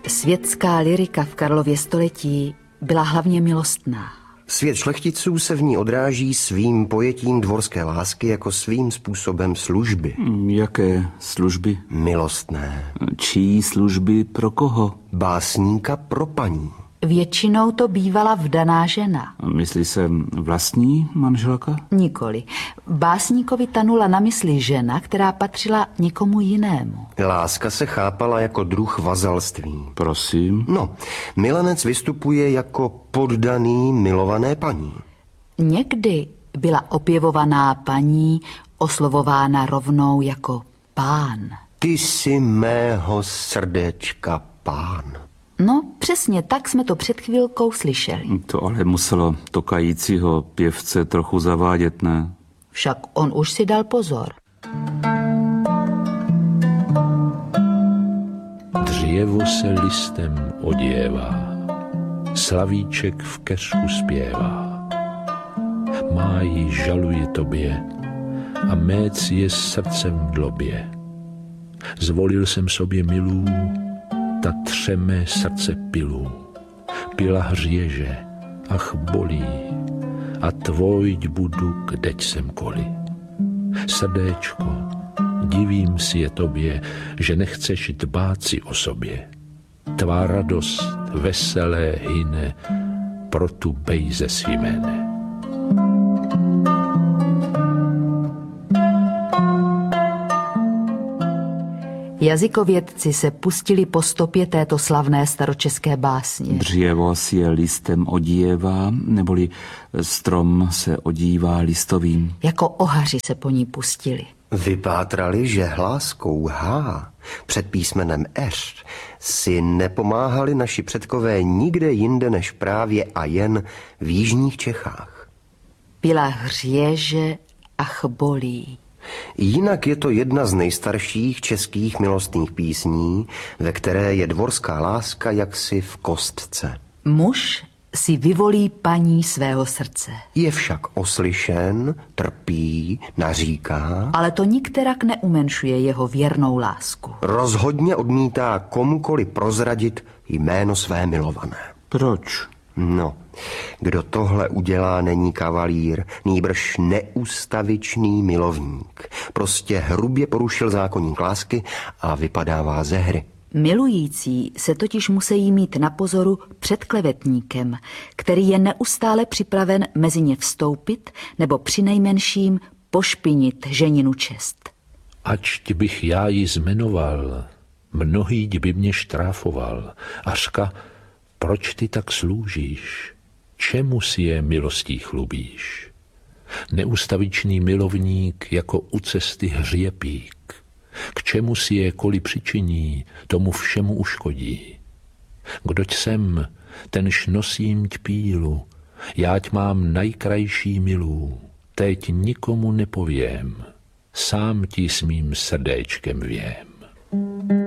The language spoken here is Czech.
Světská lyrika v Karlově století byla hlavně milostná. Svět šlechticů se v ní odráží svým pojetím dvorské lásky jako svým způsobem služby. Jaké služby? Milostné. Čí služby pro koho? Básníka pro paní. Většinou to bývala vdaná žena. Myslí se vlastní manželka? Nikoli. Básníkovi tanula na mysli žena, která patřila někomu jinému. Láska se chápala jako druh vazalství. Prosím. No, milenec vystupuje jako poddaný milované paní. Někdy byla opěvovaná paní oslovována rovnou jako pán. Ty jsi mého srdéčka pán. No, přesně tak jsme to před chvilkou slyšeli. To ale muselo tokajícího pěvce trochu zavádět, ne? Však on už si dal pozor. Dřevo se listem oděvá, slavíček v keřku zpěvá. Máji žaluje tobě a méc je srdcem v dlobě. Zvolil jsem sobě milů, ta třemé srdce pilů. Pila hřěže, ach bolí, a tvojď budu, kdeť jsem koli. Srdéčko, divím si je tobě, že nechceš dbát si o sobě. Tvá radost veselé hyne, pro tu bejze svý jméne. Jazykovědci se pustili po stopě této slavné staročeské básně. Dřevo si je listem odívá, neboli strom se odívá listovým. Jako ohaři se po ní pustili. Vypátrali, že hláskou H před písmenem Ř si nepomáhali naši předkové nikde jinde než právě a jen v jižních Čechách. Pila hřěže, ach bolí. Jinak je to jedna z nejstarších českých milostných písní, ve které je dvorská láska jaksi v kostce. Muž si vyvolí paní svého srdce. Je však oslyšen, trpí, naříká, Ale to nikterak neumenšuje jeho věrnou lásku. rozhodně odmítá komukoli prozradit jméno své milované. Proč? No, kdo tohle udělá, není kavalír, nýbrž neústavičný milovník. Prostě hrubě porušil zákoník lásky a vypadává ze hry. Milující se totiž musí mít na pozoru před klevetníkem, který je neustále připraven mezi ně vstoupit nebo přinejmenším pošpinit ženinu čest. Ač bych já ji zmenoval, mnohý by mě štráfoval. A řka, proč ty tak sloužíš? Čemu si je milostí chlubíš? Neústavičný milovník jako u cesty hřěpík. K čemu si je koli přičiní, tomu všemu uškodí. Kdoť jsem, tenž nosím pílu, jáť mám najkrajší milů, teď nikomu nepovím, sám ti s mým srdéčkem vím.